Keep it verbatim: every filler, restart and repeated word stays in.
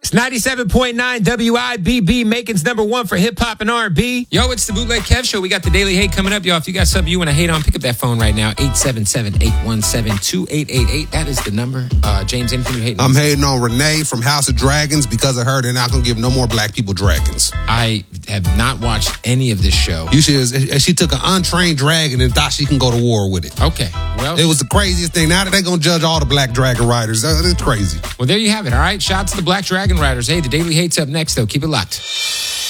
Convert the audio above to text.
It's ninety-seven point nine W I B B, Macon's number one for hip hop and R and B. Yo, it's the Bootleg Kev Show. We got the Daily Hate coming up, y'all. If you got something you want to hate on, pick up that phone right now. eight seven seven, eight one seven, two eight eight eight. That is the number. Uh, James, anything you hating on? I'm hating on Renee from House of Dragons because of her. They're not going to give no more black people dragons. I have not watched any of this show. You should. She took an untrained dragon and thought she can go to war with it. Okay, well. It was the craziest thing. Now that they're going to judge all the black dragon riders. It's crazy. Well, there you have it, all right? Shout out to the Black Dragon Riders. Hey, the Daily Hate's up next, though. Keep it locked.